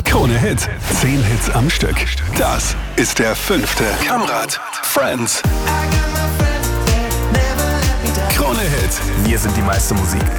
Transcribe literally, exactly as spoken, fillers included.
Krone Hit. Zehn Hits am Stück. Das ist der fünfte Kammrat. Friends. Krone Hit. Wir sind die meiste Musik.